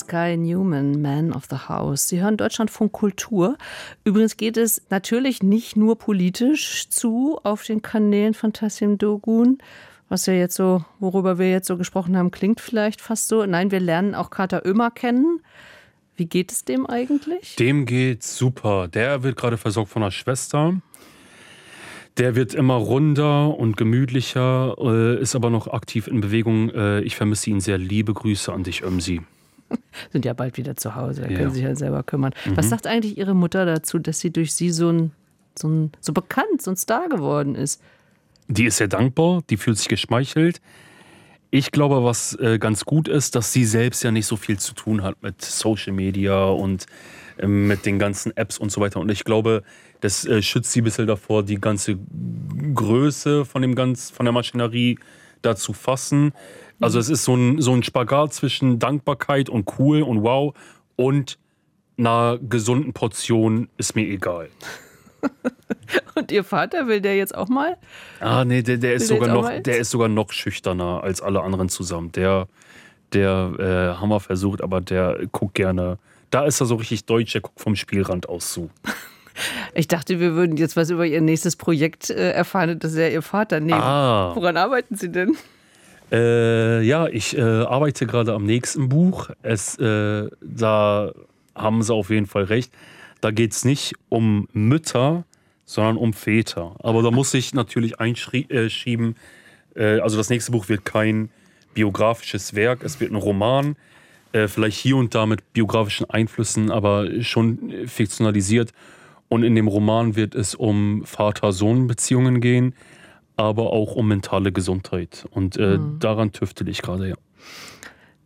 Sky Newman, Man of the House. Sie hören Deutschlandfunk Kultur. Übrigens geht es natürlich nicht nur politisch zu auf den Kanälen von Tassím Dogun. Was wir jetzt so, worüber wir jetzt so gesprochen haben, klingt vielleicht fast so. Nein, wir lernen auch Kater Ömer kennen. Wie geht es dem eigentlich? Dem geht's super. Der wird gerade versorgt von einer Schwester. Der wird immer runder und gemütlicher, ist aber noch aktiv in Bewegung. Ich vermisse ihn sehr. Liebe Grüße an dich, Ömsi. Sind ja bald wieder zu Hause, da können Sie sich ja selber kümmern. Was sagt eigentlich Ihre Mutter dazu, dass sie durch Sie so bekannt, so ein Star geworden ist? Die ist sehr dankbar, die fühlt sich geschmeichelt. Ich glaube, was ganz gut ist, dass sie selbst ja nicht so viel zu tun hat mit Social Media und mit den ganzen Apps und so weiter. Und ich glaube, das schützt sie ein bisschen davor, die ganze Größe von der Maschinerie da zu fassen. Also es ist so ein Spagat zwischen Dankbarkeit und cool und wow und einer gesunden Portion ist mir egal. Und Ihr Vater, will der jetzt auch mal? Ah, nee, der ist sogar noch schüchterner als alle anderen zusammen. Der haben wir versucht, aber der guckt gerne. Da ist er so richtig deutsch, der guckt vom Spielrand aus zu. Ich dachte, wir würden jetzt was über Ihr nächstes Projekt erfahren, das ist ja Ihr Vater. Nee, woran arbeiten Sie denn? Ich arbeite gerade am nächsten Buch. Da haben Sie auf jeden Fall recht. Da geht es nicht um Mütter, sondern um Väter. Aber da muss ich natürlich einschieben, also das nächste Buch wird kein biografisches Werk, es wird ein Roman, vielleicht hier und da mit biografischen Einflüssen, aber schon fiktionalisiert. Und in dem Roman wird es um Vater-Sohn-Beziehungen gehen, aber auch um mentale Gesundheit. Und daran tüftel ich gerade, ja.